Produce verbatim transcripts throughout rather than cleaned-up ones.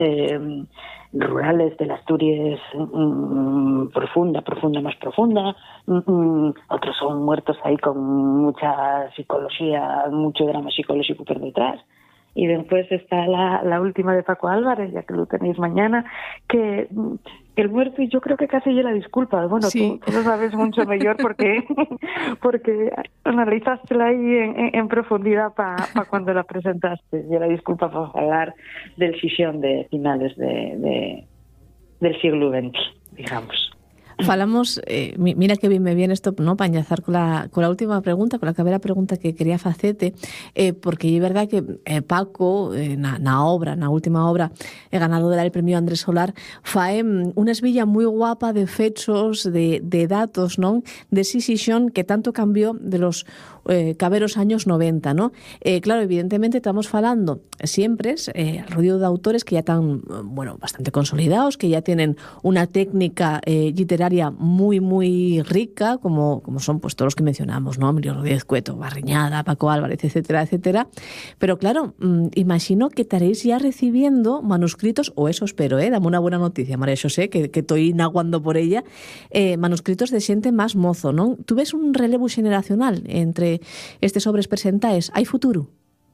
eh, rurales de la Asturias mmm, profunda, profunda, más profunda. Mmm, otros son muertos ahí con mucha psicología, mucho drama psicológico por detrás. Y después está la, la última de Paco Álvarez, ya que lo tenéis mañana, que, que el muerto, y yo creo que casi yo la disculpa. Bueno, sí. tú, tú lo sabes mucho mejor porque porque analizástela ahí en, en, en profundidad para pa cuando la presentaste. Yo la disculpa por hablar del sesión de finales de, de del siglo veinte, digamos. Falamos, eh, mira que bien me viene esto, ¿no?, para enlazar con la, con la última pregunta, con la cabera pregunta que quería facete, eh, porque é verdad que eh, Paco, eh, na, na obra, na última obra, eh, ganador del premio Andrés Solar, fae unha esvilla moi guapa de fechos, de, de datos, non?, de decisión que tanto cambió de los eh, caberos años noventa, ¿no? Eh, claro, evidentemente estamos falando siempre eh, al rodeo de autores que ya están, bueno, bastante consolidados, que ya tienen una técnica eh, literaria muy, muy rica, como, como son pues todos los que mencionamos, ¿no? Emilio Rodríguez Cueto, Barriñada, Paco Álvarez, etcétera, etcétera. Pero claro, mmm, imagino que estaréis ya recibiendo manuscritos, o eso espero, ¿eh? Dame una buena noticia, María Xosé, que, que estoy naguando por ella, eh, manuscritos de xente más mozo, ¿no? ¿Tú ves un relevo generacional entre estes obras presentaes? ¿Hay futuro?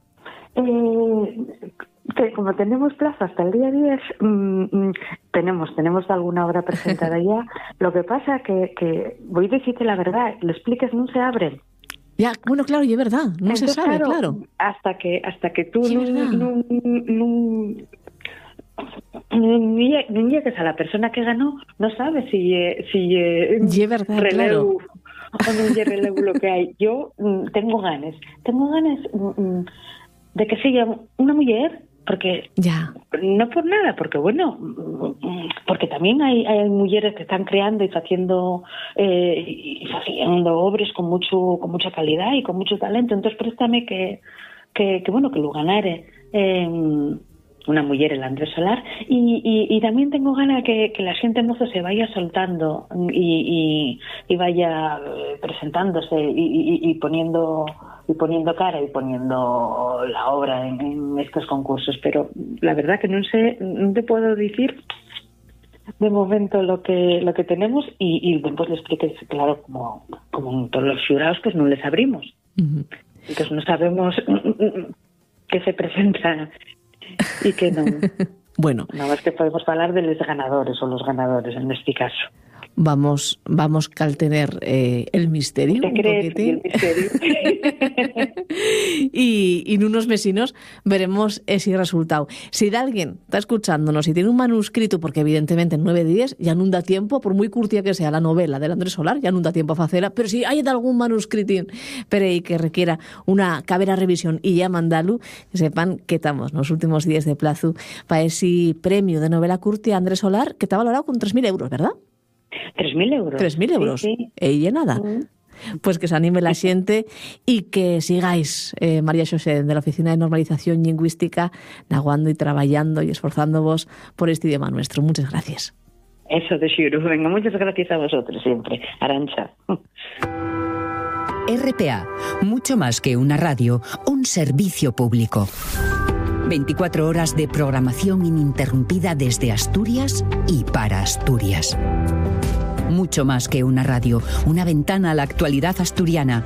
Eh... Que como tenemos plazo hasta el día diez, mmm, tenemos tenemos alguna obra presentada ya. Lo que pasa que, que voy a decirte la verdad, lo expliques, no se abren. Ya, bueno, claro, y es verdad, no Entonces, se sabe, claro, claro. Hasta que hasta que tú no, no, no, no llegues a la persona que ganó, no sabes si si y es verdad, relevo, claro. o no es relevo lo que hay. Yo mm, tengo ganas, tengo ganas mm, de que siga una mujer. Porque ya. No por nada, porque bueno, porque también hay, hay mujeres que están creando y haciendo eh, y haciendo obras con mucho con mucha calidad y con mucho talento. Entonces préstame que que, que bueno que lo ganare eh, una mujer, el Andrés Solar, y, y, y también tengo ganas que, que la gente mozo se vaya soltando y, y, y vaya presentándose y, y, y poniendo y poniendo cara y poniendo la obra en, en estos concursos, pero la verdad que no sé, no te puedo decir de momento lo que lo que tenemos y, y después le expliques, claro, como, como todos los jurados, pues no les abrimos. Uh-huh. Entonces no sabemos qué se presenta y qué no. Bueno. Nada más que podemos hablar de los ganadores o los ganadores en este caso. Vamos, vamos a tener eh, el misterio. ¿Te crees el misterio? y, y en unos vecinos veremos ese resultado. Si de alguien está escuchándonos y tiene un manuscrito, porque evidentemente en nueve días ya no da tiempo, por muy curtia que sea la novela del Andrés Solar, ya no da tiempo a hacerla, pero si hay algún manuscrito pero que requiera una cabera revisión y ya mandalo, que sepan que estamos en los últimos días de plazo para ese premio de novela curtia Andrés Solar, que está valorado con tres mil euros, ¿verdad? Tres mil euros. Tres mil euros. Sí, sí. E nada. Mm. Pues que se anime la xente y que sigáis, eh, María Xosé, de la Oficina de Normalización Lingüística, naguando y trabajando y esforzándoos por este idioma nuestro. Muchas gracias. Eso de xuro. Venga, muchas gracias a vosotros siempre. Arantxa. R P A, mucho más que una radio, un servicio público. veinticuatro horas de programación ininterrumpida desde Asturias y para Asturias. Mucho más que una radio, una ventana a la actualidad asturiana.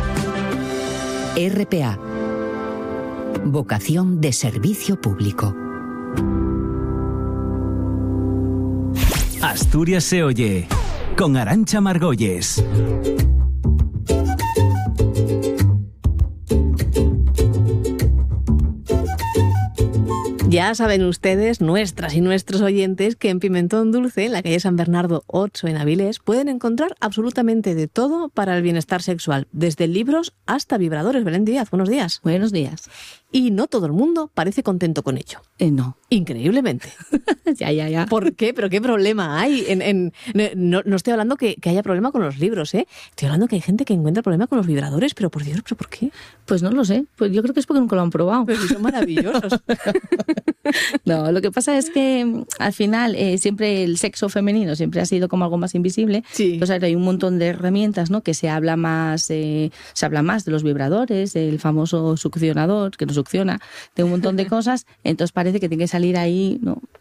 R P A. Vocación de servicio público. Asturias se oye, con Arantxa Margolles. Ya saben ustedes, nuestras y nuestros oyentes, que en Pimentón Dulce, en la calle San Bernardo ocho en Avilés, pueden encontrar absolutamente de todo para el bienestar sexual, desde libros hasta vibradores. Belén Díaz, buenos días. Buenos días. Y no todo el mundo parece contento con ello. Eh, no. Increíblemente. ya, ya, ya. ¿Por qué? ¿Pero qué problema hay? En, en, no, no estoy hablando que, que haya problema con los libros, ¿eh? Estoy hablando que hay gente que encuentra problema con los vibradores, pero por Dios, ¿pero por qué? Pues no lo sé. Pues yo creo que es porque nunca lo han probado. Pero si son maravillosos. No, lo que pasa es que al final eh, siempre el sexo femenino siempre ha sido como algo más invisible. Sí. Entonces ahora hay un montón de herramientas, ¿no? Que se habla más, eh, se habla más de los vibradores, del famoso succionador que no succiona, de un montón de cosas. Entonces parece que tiene que salir ahí, ¿no?